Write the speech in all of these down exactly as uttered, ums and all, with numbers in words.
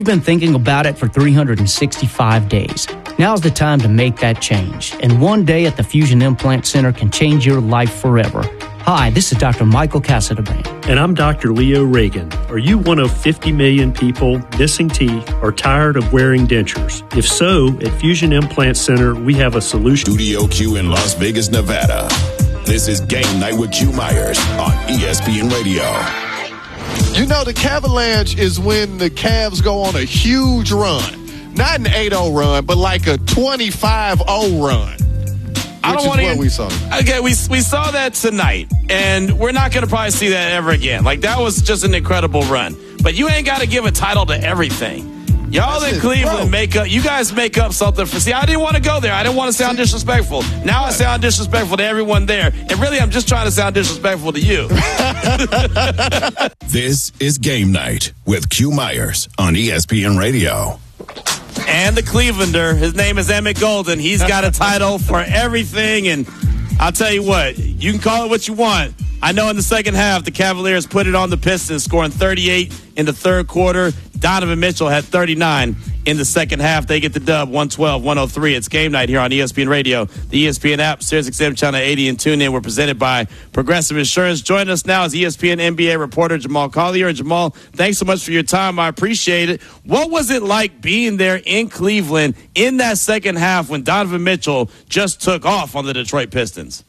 You've been thinking about it for three hundred sixty-five days. Now's the time to make that change. And one day at the Fusion Implant Center can change your life forever. Hi, this is Doctor Michael Casadaband. And I'm Doctor Leo Reagan. Are you one of fifty million people missing teeth or tired of wearing dentures? If so, at Fusion Implant Center, we have a solution. Studio Q in Las Vegas, Nevada. This is Game Night with Q Myers on E S P N Radio. You know, the Cavalanche is when the Cavs go on a huge run. Not an eight oh run, but like a twenty-five oh run. I don't want to. We saw. Okay, we we saw that tonight, and we're not going to probably see that ever again. Like, that was just an incredible run. But you ain't got to give a title to everything. Y'all That's in it, Cleveland bro. make up. You guys make up something for. See, I didn't want to go there. I didn't want to sound disrespectful. Now I sound disrespectful to everyone there, and really, I'm just trying to sound disrespectful to you. This is Game Night with Q Myers on E S P N Radio. And the Clevelander, his name is Emmett Golden. He's got a title for everything, and I'll tell you what, you can call it what you want. I know in the second half, the Cavaliers put it on the Pistons, scoring thirty-eight in the third quarter. Donovan Mitchell had thirty-nine in the second half. They get the dub, one twelve one oh three. It's Game Night here on E S P N Radio, the E S P N app, Sirius X M Channel eighty, and TuneIn. We're presented by Progressive Insurance. Joining us now is E S P N N B A reporter Jamal Collier. And Jamal, thanks so much for your time. I appreciate it. What was it like being there in Cleveland in that second half when Donovan Mitchell just took off on the Detroit Pistons?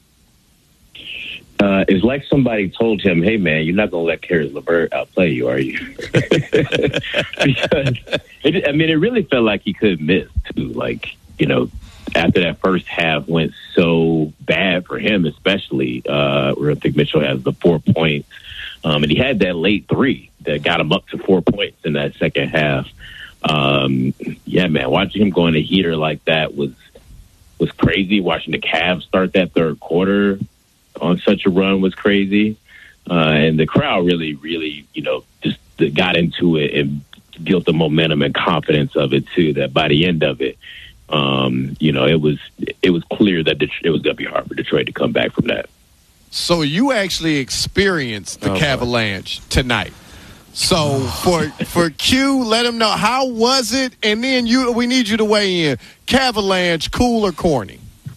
Uh, it's like somebody told him, hey, man, you're not going to let Karis LeVert outplay you, are you? Because, it, I mean, it really felt like he couldn't miss, too. Like, you know, after that first half went so bad for him, especially, uh, where I think Mitchell has the four points. Um, and he had that late three that got him up to four points in that second half. Um, yeah, man, watching him go in a heater like that was was crazy. Watching the Cavs start that third quarter on such a run was crazy. Uh, and the crowd really, really, you know, just got into it and built the momentum and confidence of it, too, that by the end of it, um, you know, it was it was clear that it was going to be hard for Detroit to come back from that. So you actually experienced the Oh, Cavalanche tonight. So for for Q, let him know, how was it? And then you, we need you to weigh in. Cavalanche, cool or corny?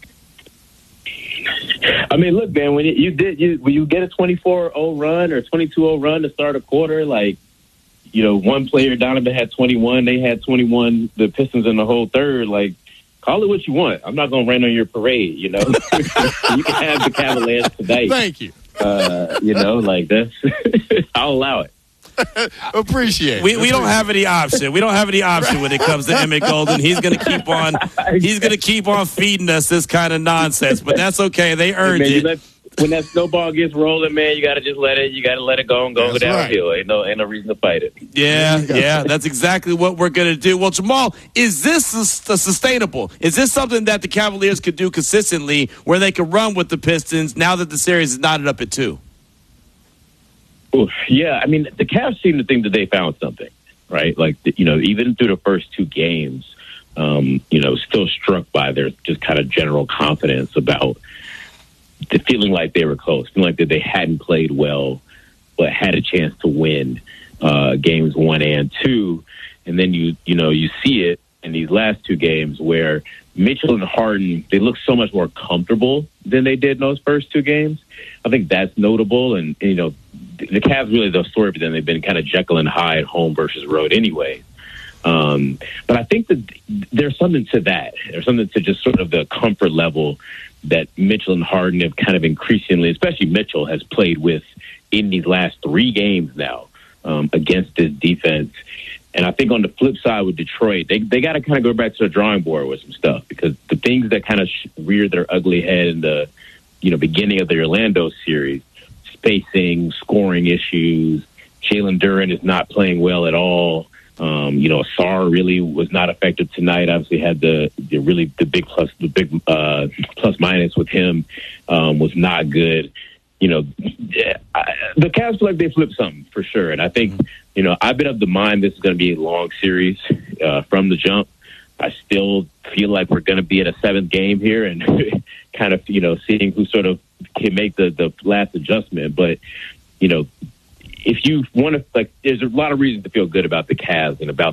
I mean, look, man, when you did, you, when you get a twenty-four oh run or twenty-two oh run to start a quarter, like, you know, one player, Donovan, had twenty-one, they had twenty-one, the Pistons in the whole third, like, call it what you want. I'm not going to rain on your parade, you know. You can have the Cavaliers tonight. Thank you. Uh, you know, like, that's, I'll allow it. Appreciate it. We we don't have any option. We don't have any option when it comes to Emmett Golden. He's going to keep on. He's going to keep on feeding us this kind of nonsense. But that's okay. They earned Hey, man, it. let, when that snowball gets rolling, man, you got to just let it. You got to let it go and go That's downhill. Ain't no ain't no reason to fight it. Yeah, yeah, that's exactly what we're going to do. Well, Jamal, is this sus- sustainable? Is this something that the Cavaliers could do consistently, where they could run with the Pistons now that the series is knotted up at two? Oof, yeah, I mean, the Cavs seem to think that they found something, right? Like, you know, even through the first two games, um, you know, still struck by their just kind of general confidence about the feeling like they were close, feeling like that they hadn't played well, but had a chance to win uh, games one and two. And then you, you know, you see it in these last two games where Mitchell and Harden, they look so much more comfortable than they did in those first two games. I think that's notable. And, you know, the Cavs really the story for them. They've been kind of Jekyll and Hyde, home versus road anyway. Um, but I think that there's something to that. There's something to just sort of the comfort level that Mitchell and Harden have kind of increasingly, especially Mitchell, has played with in these last three games now um, against this defense. And I think on the flip side with Detroit, they they got to kind of go back to the drawing board with some stuff, because the things that kind of reared their ugly head in the you know beginning of the Orlando series, spacing, scoring issues, Jalen Duren is not playing well at all. Um, you know, Sarr really was not effective tonight. Obviously, had the, the really the big plus the big uh, plus minus with him um, was not good. You know, I, the Cavs feel like they flipped something for sure, and I think you know I've been of the mind this is going to be a long series uh, from the jump. I still feel like we're going to be at a seventh game here, and kind of you know seeing who sort of can make the the last adjustment, but you know. if you want to, like, there's a lot of reasons to feel good about the Cavs and about